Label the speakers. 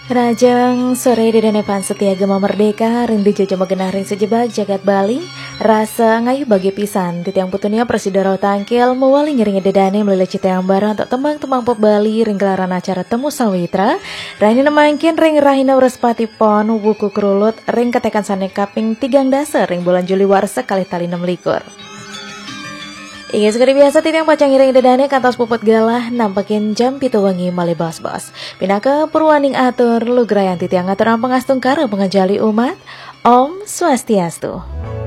Speaker 1: Rajang sore di Denevan setia gema merdeka ring dijajah megenah ring sejebak jagat Bali rasa ngayu bagi pisan titiang putunia Presidara Tangkil mewali ngiringi dedane melalui cita yang barang untuk tembang-tembang pop Bali ring gelaran acara temu sawitra raini nemangkin ring rahina urespati pon wuku kerulut ring ketekan sane kaping 3 dasar ring bulan Juli warsa kali tali 6 likur. Ingat sekali biasa titiang pacang iring dedane kantos puput galah nampakin jam pitu wengi mali bos-bos. Pinaka purwaning atur lugrayan titiang aturan pengastung karo pengajali umat. Om Swastiastu.